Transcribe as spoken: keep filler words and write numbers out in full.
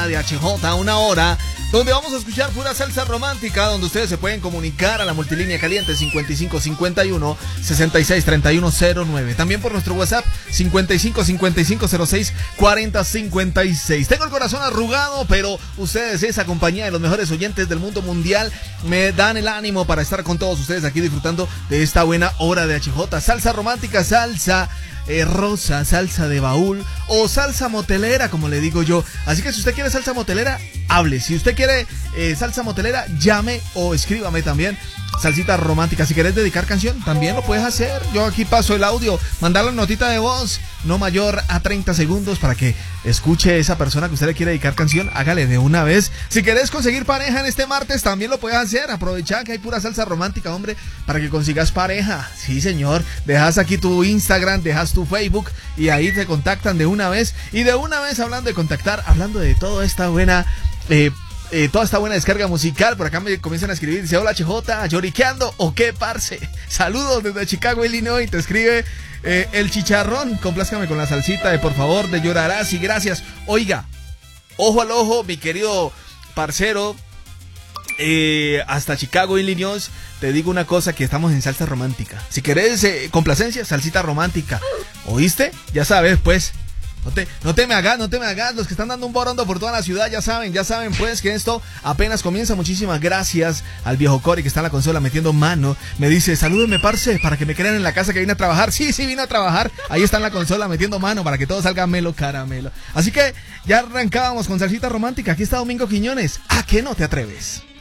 hora de H J, una hora donde vamos a escuchar pura salsa romántica, donde ustedes se pueden comunicar a la multilínea caliente cincuenta y cinco cincuenta y uno sesenta y seis treinta y uno cero nueve. También por nuestro WhatsApp cincuenta y cinco cincuenta y cinco cero seis cuarenta cincuenta y seis. Tengo el corazón arrugado, pero ustedes, esa compañía de los mejores oyentes del mundo mundial, me dan el ánimo para estar con todos ustedes aquí disfrutando de esta buena hora de H J. Salsa romántica, salsa Eh, rosa, salsa de baúl o salsa motelera, como le digo yo. Así que si usted quiere salsa motelera, hable. Si usted quiere eh, salsa motelera, llame o escríbame también. Salsita romántica. Si querés dedicar canción, también lo puedes hacer. Yo aquí paso el audio, mandar la notita de voz no mayor a treinta segundos para que escuche esa persona que usted le quiere dedicar canción. Hágale de una vez. Si querés conseguir pareja en este martes, también lo puedes hacer. Aprovecha que hay pura salsa romántica, hombre, para que consigas pareja. Sí, señor. Dejas aquí tu Instagram, dejas tu Facebook y ahí te contactan de una vez. Y de una vez, hablando de contactar, hablando de toda esta buena eh, Eh, toda esta buena descarga musical, por acá me comienzan a escribir, dice: hola H J, lloriqueando o qué, parce. Saludos desde Chicago, Illinois. Te escribe eh, el chicharrón, complázcame con la salsita de por favor de Llorarás y gracias. Oiga, ojo al ojo, mi querido parcero, eh, hasta Chicago, Illinois. Te digo una cosa, que estamos en salsa romántica. Si querés eh, complacencia, salsita romántica. ¿Oíste? Ya sabes, pues. No te, no te me hagas, no te me hagas. Los que están dando un borondo por toda la ciudad ya saben, ya saben pues que esto apenas comienza. Muchísimas gracias al viejo Cory que está en la consola metiendo mano. Me dice: salúdenme, parce, para que me crean en la casa que vine a trabajar. Sí, sí, vine a trabajar. Ahí está en la consola metiendo mano para que todo salga melo caramelo. Así que ya arrancábamos con salsita romántica. Aquí está Domingo Quiñones. ¿A qué no te atreves?